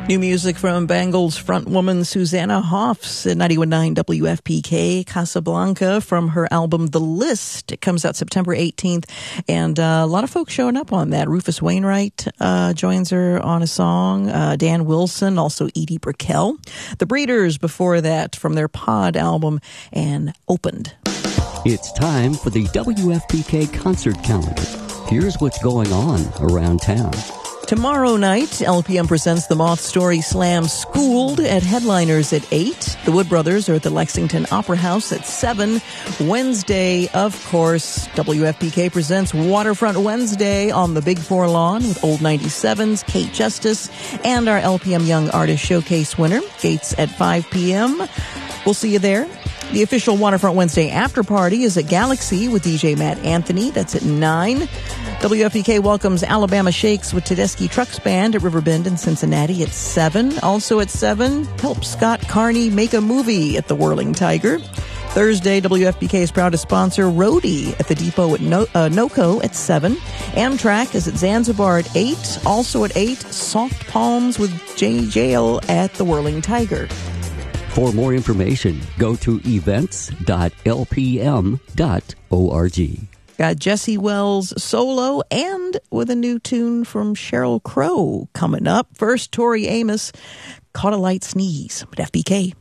New music from Bangles frontwoman Susanna Hoffs at 91.9 WFPK, Casablanca from her album The List. It comes out September 18th, and a lot of folks showing up on that. Rufus Wainwright joins her on a song, Dan Wilson, also Edie Brickell. The Breeders before that from their Pod album, and Opened. It's time for the WFPK concert calendar. Here's what's going on around town. Tomorrow night, LPM presents the Moth Story Slam Schooled at Headliners at 8. The Wood Brothers are at the Lexington Opera House at 7. Wednesday, of course, WFPK presents Waterfront Wednesday on the Big Four lawn with Old 97's Kate Justice and our LPM Young Artist Showcase winner. Gates at 5 p.m. We'll see you there. The official Waterfront Wednesday after party is at Galaxy with DJ Matt Anthony. That's at 9. WFPK welcomes Alabama Shakes with Tedeschi Trucks Band at Riverbend in Cincinnati at 7. Also at 7, help Scott Carney make a movie at the Whirling Tiger. Thursday, WFPK is proud to sponsor Roadie at the Depot at NOCO at 7. Amtrak is at Zanzibar at 8. Also at 8, Soft Palms with JJL at the Whirling Tiger. For more information, go to events.lpm.org. Got Jesse Wells solo and with a new tune from Sheryl Crow coming up. First, Tori Amos, Caught a Light Sneeze at FBK.